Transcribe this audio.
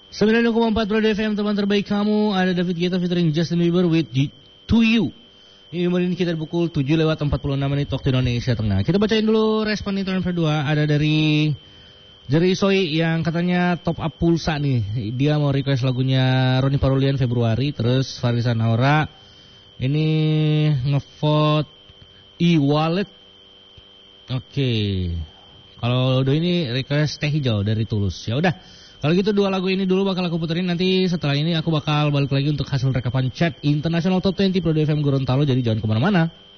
92,4 Pro FM, teman terbaik kamu. Ada David Guetta featuring Justin Bieber with To You. Ini kita pukul 7:46 waktu Indonesia Tengah. Kita bacain dulu respon internet kedua. Ada dari Jerry Soy yang katanya top up pulsa nih. Dia mau request lagunya Ronnie Parulian Februari. Terus Farisa Naura ini ngevote e-wallet. Oke. Kalau udah ini request teh hijau dari Tulus. Ya udah. Kalau gitu dua lagu ini dulu bakal aku puterin. Nanti setelah ini aku bakal balik lagi untuk hasil rekapan chat International Top 20 Pro FM Gorontalo. Jadi jangan kemana-mana.